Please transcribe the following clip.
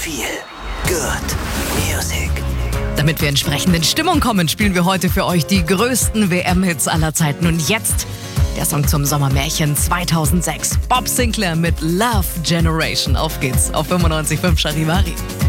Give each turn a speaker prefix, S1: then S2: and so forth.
S1: Viel Good Music.
S2: Damit wir entsprechend in Stimmung kommen, spielen wir heute für euch die größten WM-Hits aller Zeiten. Und jetzt der Song zum Sommermärchen 2006. Bob Sinclair mit Love Generation. Auf geht's auf 95.5 Charivari.